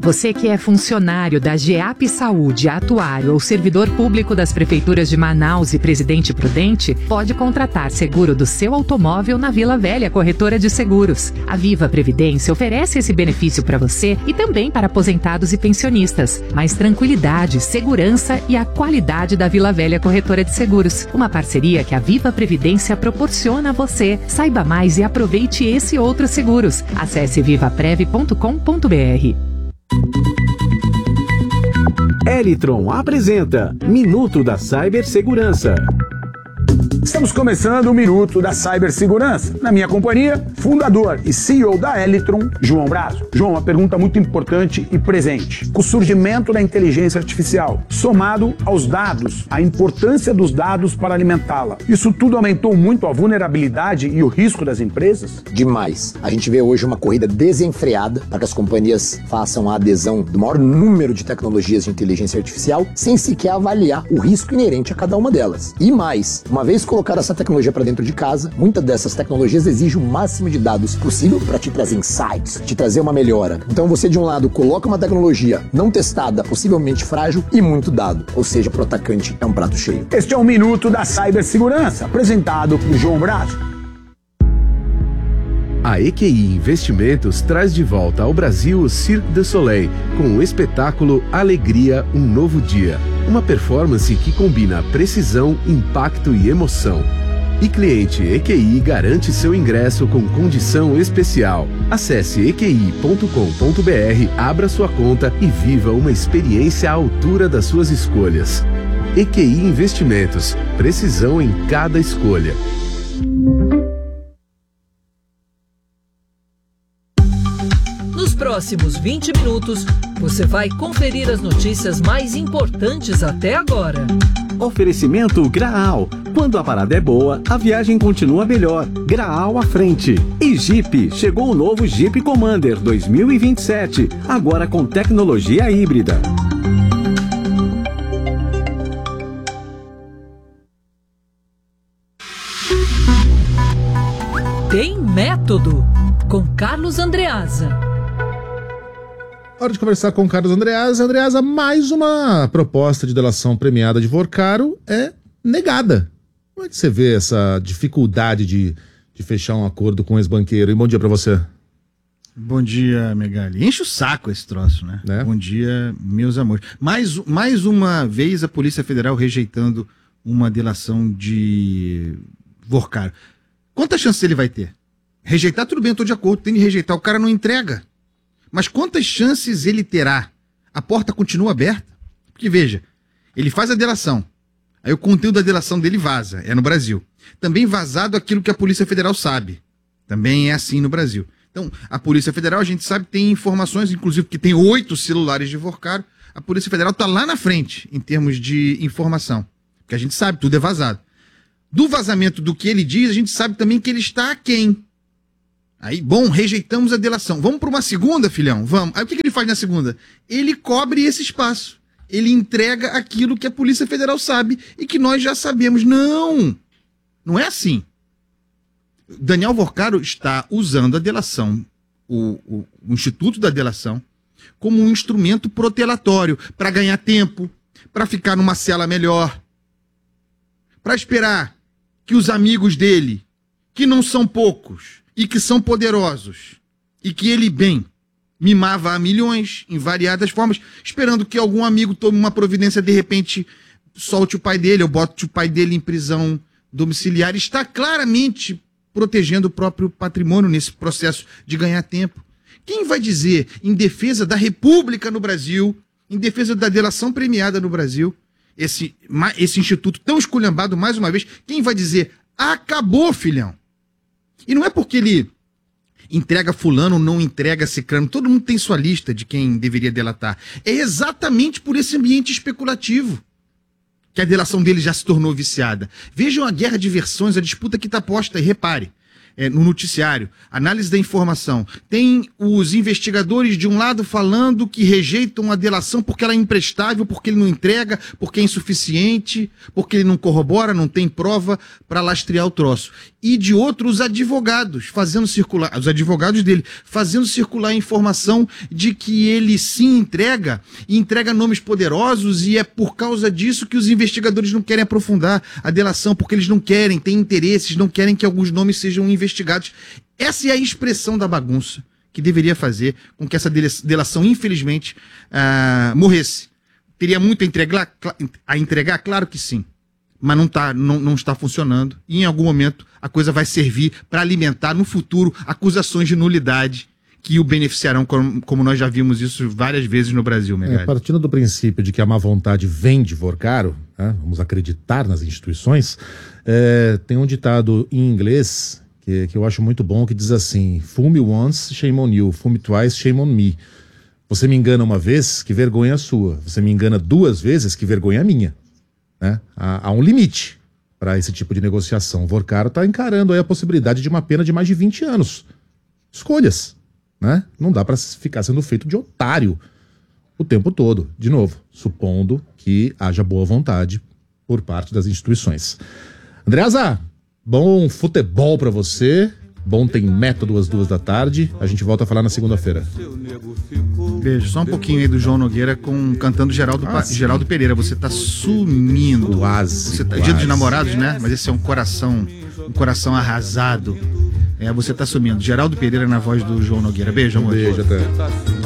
Você que é funcionário da GEAP Saúde, atuário ou servidor público das prefeituras de Manaus e Presidente Prudente, pode contratar seguro do seu automóvel na Vila Velha Corretora de Seguros. A Viva Previdência oferece esse benefício para você e também para aposentados e pensionistas. Mais tranquilidade, segurança e a qualidade da Vila Velha Corretora de Seguros. Uma parceria que a Viva Previdência proporciona a você. Saiba mais e aproveite esse e outros seguros. Acesse vivaprev.com.br. Elitron apresenta Minuto da Cibersegurança. Estamos começando o Minuto da Cibersegurança. Na minha companhia, fundador e CEO da Elitron, João Brazo. João, uma pergunta muito importante e presente. O surgimento da inteligência artificial, somado aos dados, a importância dos dados para alimentá-la. Isso tudo aumentou muito a vulnerabilidade e o risco das empresas? Demais. A gente vê hoje uma corrida desenfreada para que as companhias façam a adesão do maior número de tecnologias de inteligência artificial sem sequer avaliar o risco inerente a cada uma delas. E mais, uma vez colocar essa tecnologia para dentro de casa, muitas dessas tecnologias exigem o máximo de dados possível para te trazer insights, te trazer uma melhora. Então você, de um lado, coloca uma tecnologia não testada, possivelmente frágil e muito dado. Ou seja, para o atacante é um prato cheio. Este é o Minuto da Cibersegurança, apresentado por João Brazo. A EQI Investimentos traz de volta ao Brasil o Cirque du Soleil com o espetáculo Alegria, um Novo Dia. Uma performance que combina precisão, impacto e emoção. E cliente EQI garante seu ingresso com condição especial. Acesse eqi.com.br, abra sua conta e viva uma experiência à altura das suas escolhas. EQI Investimentos, precisão em cada escolha. Nos próximos 20 minutos, você vai conferir as notícias mais importantes até agora. Oferecimento Graal. Quando a parada é boa, a viagem continua melhor. Graal à frente. E Jeep. Chegou o novo Jeep Commander 2027. Agora com tecnologia híbrida. Tem Método, com Carlos Andreasa. Hora de conversar com o Carlos Andreasa. Andreasa, mais uma proposta de delação premiada de Vorcaro é negada. Como é que você vê essa dificuldade de fechar um acordo com o ex-banqueiro? E bom dia pra você. Bom dia, Megali. Enche o saco esse troço, né? Bom dia, meus amores. Mais uma vez a Polícia Federal rejeitando uma delação de Vorcaro. Quantas chances ele vai ter? Rejeitar, tudo bem, eu tô de acordo, tem de rejeitar, o cara não entrega. Mas quantas chances ele terá? A porta continua aberta? Porque, veja, ele faz a delação. Aí o conteúdo da delação dele vaza. É no Brasil. Também vazado aquilo que a Polícia Federal sabe. Também é assim no Brasil. Então, a Polícia Federal, a gente sabe, tem informações, inclusive que tem 8 celulares de Vorcaro. A Polícia Federal está lá na frente, em termos de informação. Porque a gente sabe, tudo é vazado. Do vazamento do que ele diz, a gente sabe também que ele está aquém. Aí, bom, rejeitamos a delação. Vamos para uma segunda, filhão? Vamos. Aí o que ele faz na segunda? Ele cobre esse espaço. Ele entrega aquilo que a Polícia Federal sabe e que nós já sabemos. Não! Não é assim. Daniel Vorcaro está usando a delação, o Instituto da Delação, como um instrumento protelatório para ganhar tempo, para ficar numa cela melhor, para esperar que os amigos dele, que não são poucos, e que são poderosos, e que ele bem mimava a milhões, em variadas formas, esperando que algum amigo tome uma providência, de repente solte o pai dele, ou bote o pai dele em prisão domiciliar, está claramente protegendo o próprio patrimônio nesse processo de ganhar tempo. Quem vai dizer, em defesa da República no Brasil, em defesa da delação premiada no Brasil, esse instituto tão esculhambado, mais uma vez, quem vai dizer, acabou, filhão? E não é porque ele entrega fulano ou não entrega cicrano. Todo mundo tem sua lista de quem deveria delatar. É exatamente por esse ambiente especulativo que a delação dele já se tornou viciada. Vejam a guerra de versões, a disputa que está posta. E repare, no noticiário, análise da informação. Tem os investigadores de um lado falando que rejeitam a delação porque ela é imprestável, porque ele não entrega, porque é insuficiente, porque ele não corrobora, não tem prova para lastrear o troço. e de outros advogados, fazendo circular, os advogados dele, fazendo circular a informação de que ele sim entrega nomes poderosos, e é por causa disso que os investigadores não querem aprofundar a delação, porque eles não querem, têm interesses, não querem que alguns nomes sejam investigados. Essa é a expressão da bagunça que deveria fazer com que essa delação, infelizmente, morresse. Teria muito a entregar? Claro que sim. Mas não está funcionando. E em algum momento a coisa vai servir para alimentar no futuro acusações de nulidade que o beneficiarão, como nós já vimos isso várias vezes no Brasil, Megali. Partindo do princípio de que a má vontade vem de Vorcaro, né, vamos acreditar nas instituições, tem um ditado em inglês que eu acho muito bom, que diz assim: fool me once, shame on you, fool me twice, shame on me. Você me engana uma vez, que vergonha a sua. Você me engana 2 vezes, que vergonha a minha. Né? Há um limite para esse tipo de negociação. O Vorcaro está encarando aí a possibilidade de uma pena de mais de 20 anos. Escolhas, né? Não dá para ficar sendo feito de otário o tempo todo. De novo, supondo que haja boa vontade por parte das instituições. Andreasa, bom futebol para você. Bom Tem Método às 2 da tarde. A gente volta a falar na segunda-feira. Beijo. Só um pouquinho aí do João Nogueira cantando Geraldo Pereira. Você tá sumindo. Quase. Dia dos Namorados, né? Mas esse é um coração arrasado. Você tá sumindo. Geraldo Pereira na voz do João Nogueira. Beijo, amor. Beijo, até.